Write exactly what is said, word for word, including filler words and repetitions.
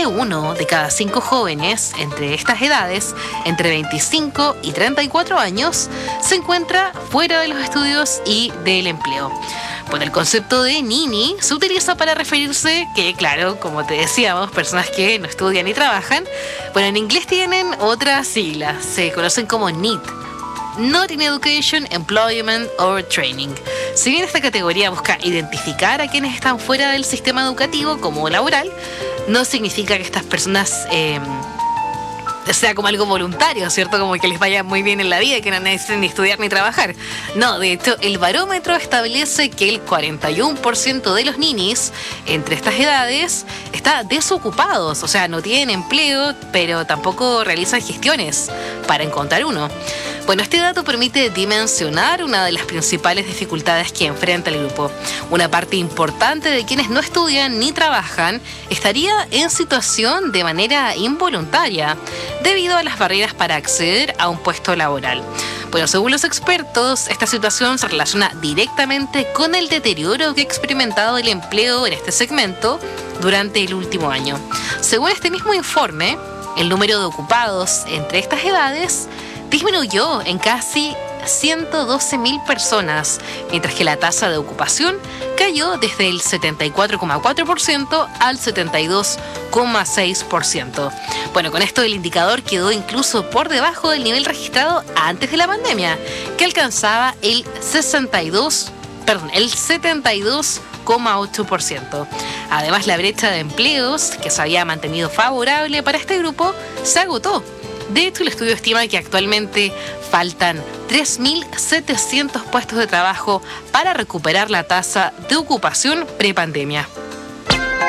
uno de cada cinco jóvenes entre estas edades, entre veinticinco y treinta y cuatro años, se encuentra fuera de los estudios y del empleo. Bueno, el concepto de nini se utiliza para referirse que, claro, como te decíamos, personas que no estudian ni trabajan. Bueno, en inglés tienen otras siglas, se conocen como N E E T. Not in Education, Employment or Training. Si bien esta categoría busca identificar a quienes están fuera del sistema educativo como laboral, no significa que estas personas eh, sea como algo voluntario, ¿cierto? Como que les vaya muy bien en la vida y que no necesiten ni estudiar ni trabajar. No, de hecho, el barómetro establece que el cuarenta y uno por ciento de los ninis entre estas edades está desocupados, o sea, no tienen empleo, pero tampoco realizan gestiones para encontrar uno. Bueno, este dato permite dimensionar una de las principales dificultades que enfrenta el grupo. Una parte importante de quienes no estudian ni trabajan estaría en situación de manera involuntaria, debido a las barreras para acceder a un puesto laboral. Bueno, según los expertos, esta situación se relaciona directamente con el deterioro que ha experimentado el empleo en este segmento durante el último año. Según este mismo informe, el número de ocupados entre estas edades disminuyó en casi ciento doce mil personas, mientras que la tasa de ocupación cayó desde el setenta y cuatro coma cuatro por ciento al setenta y dos coma seis por ciento. Bueno, con esto el indicador quedó incluso por debajo del nivel registrado antes de la pandemia, que alcanzaba el sesenta y dos, perdón, el setenta y dos coma ocho por ciento. Además, la brecha de empleos, que se había mantenido favorable para este grupo, se agotó. De hecho, el estudio estima que actualmente faltan tres mil setecientos puestos de trabajo para recuperar la tasa de ocupación prepandemia.